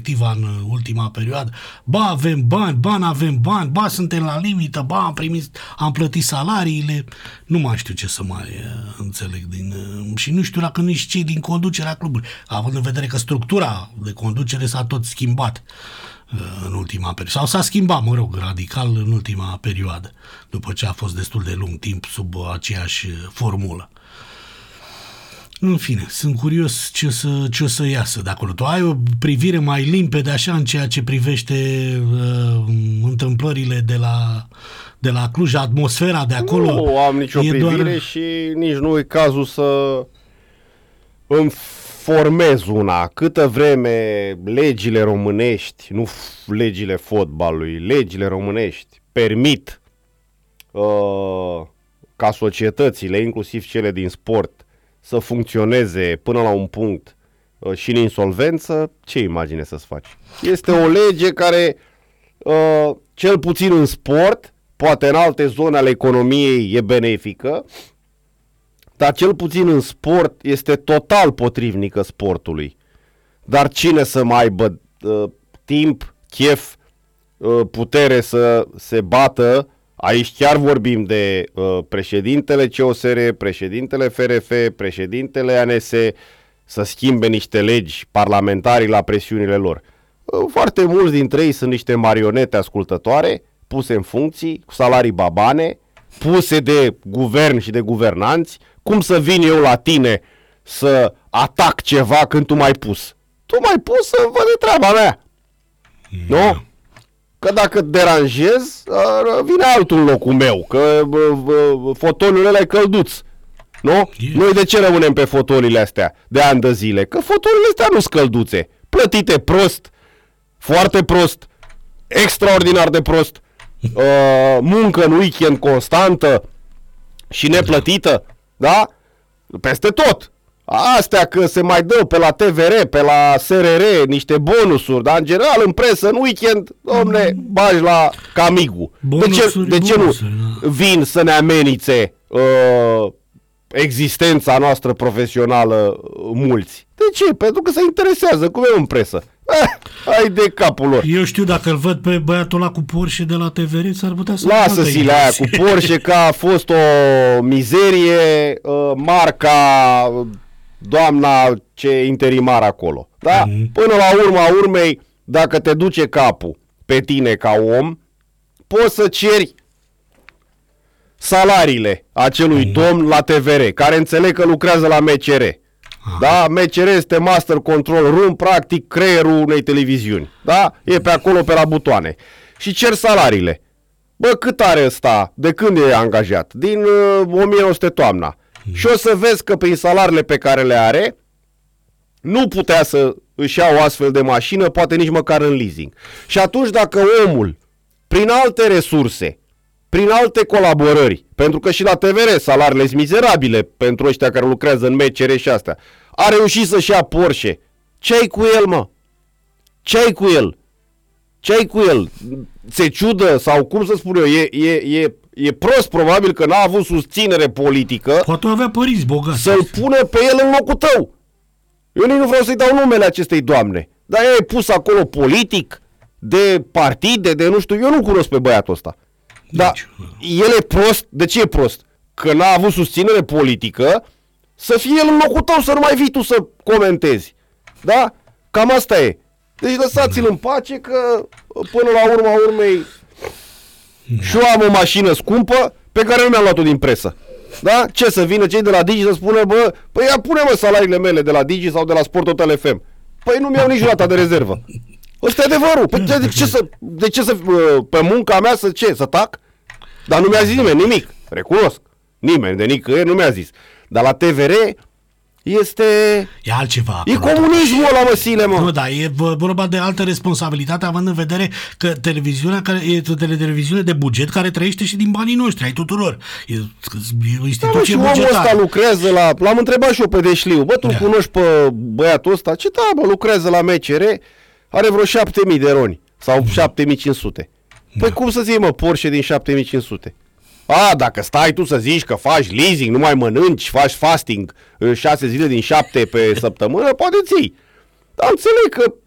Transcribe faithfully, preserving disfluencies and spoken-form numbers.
perspectiva în ultima perioadă. Ba avem bani, ba n-avem bani, ba suntem la limită, ba am primit, am plătit salariile. Nu mai știu ce să mai uh, înțeleg din... Uh, și nu știu dacă nici cei din conducerea clubului, având în vedere că structura de conducere s-a tot schimbat în ultima perioadă. Sau s-a schimbat, mă rog, radical în ultima perioadă, după ce a fost destul de lung timp sub aceeași formulă. În fine, sunt curios ce o să, ce o să iasă de acolo. Tu ai o privire mai limpede așa în ceea ce privește uh, întâmplările de la, de la Cluj, atmosfera de acolo? Nu am nicio privire doar... și nici nu e cazul să îmi formez una. Câtă vreme legile românești, nu legile fotbalului, legile românești permit uh, ca societățile, inclusiv cele din sport, să funcționeze până la un punct uh, și în insolvență, ce imagine să-ți faci? Este o lege care, uh, cel puțin în sport, poate în alte zone ale economiei e benefică, dar cel puțin în sport este total potrivnică sportului. Dar cine să mai aibă uh, timp, chef, uh, putere să se bată, aici chiar vorbim de uh, președintele C O S R, președintele F R F, președintele A N S, să schimbe niște legi parlamentarii la presiunile lor. Uh, foarte mulți dintre ei sunt niște marionete ascultătoare, puse în funcții, cu salarii babane, puse de guvern și de guvernanți. Cum să vin eu la tine să atac ceva când tu m-ai pus? Tu m-ai pus să văd de treaba mea. Yeah. Nu? Că dacă deranjez, vine altul în locul meu, că fotoliile alea călduț. Nu? Yeah. Noi de ce rămânem pe fotoliile astea de ani de zile? Că fotoliile astea nu sunt călduțe. Plătite prost, foarte prost, extraordinar de prost, uh, muncă în weekend constantă și neplătită. Da? Peste tot. Astea că se mai dă pe la T V R, pe la S R R, niște bonusuri, dar în general în presă, în weekend, domne, bagi la Camigu. De ce, de ce nu vin să ne amenințe uh, existența noastră profesională mulți? De ce? Pentru că se interesează cum e în presă. Eh, ai de capul lor. Eu știu, dacă îl văd pe băiatul ăla cu Porsche de la T V R, s-ar putea să... Lasă-ți-le aia cu Porsche, că a fost o mizerie, uh, marca, doamna ce interimar acolo. Da? Mm-hmm. Până la urma urmei, dacă te duce capul pe tine ca om, poți să ceri salariile acelui mm-hmm. domn la T V R, care înțeleg că lucrează la M C R. Da? M C R este Master Control Room, practic creierul unei televiziuni. Da? E pe acolo, pe la butoane. Și cer salariile. Bă, cât are ăsta? De când e angajat? Din uh, o mie nouă sute toamna. Mm. Și o să vezi că prin salariile pe care le are, nu putea să își ia o astfel de mașină, poate nici măcar în leasing. Și atunci dacă omul, prin alte resurse, prin alte colaborări, pentru că și la T V R salariile sunt mizerabile pentru ăștia care lucrează în M C R și astea, a reușit să-și ia Porsche. Ce-ai cu el, mă? Ce-ai cu el? Ce-ai cu el? Se ciudă sau cum să spun eu, e, e, e, e prost probabil că n-a avut susținere politică. Poate avea părinți bogați. Să-l pună pe el în locul tău. Eu nici nu vreau să-i dau numele acestei doamne. Dar ea e pus acolo politic, de partide, de nu știu, eu nu cunosc pe băiatul ăsta. Dar el e prost. De ce e prost? Că n-a avut susținere politică, să fie el în locul tău, să nu mai vii tu să comentezi. Da? Cam asta e. Deci lăsați-l în pace că până la urma urmei și eu am o mașină scumpă pe care nu mi-am luat-o din presă. Da? Ce să vină cei de la Digi să spună, bă, păi ia pune-mă salariile mele de la Digi sau de la Sport Total F M. Păi nu mi-au nici rata de rezervă. Ăsta e adevărul. Păi de, de ce să, de ce să, pe munca mea să ce, să tac? Dar nu mi-a zis nimeni nimic. Recunosc. Nimeni de nicăieri nu mi-a zis. Dar la T V R este... E altceva. E comunismul ăla, măsile, mă. Nu, da, e vorba de altă responsabilitate, având în vedere că televiziunea care, e o televiziune de buget care trăiește și din banii noștri, ai tuturor. E, e o instituție da, bugetară. Și omul ăsta lucrează la... L-am întrebat și eu pe Deșliu. Bă, tu da. cunoști pe băiatul ăsta? Ce da, bă, lucrează la M C R, are vreo șapte mii de roni. Sau șapte mii cinci sute. Păi da. cum să zici, mă, Porsche din șapte mii cinci sute? A, dacă stai tu să zici că faci leasing, nu mai mănânci, faci fasting șase zile din șapte pe săptămână, poate ții. Dar înțeleg că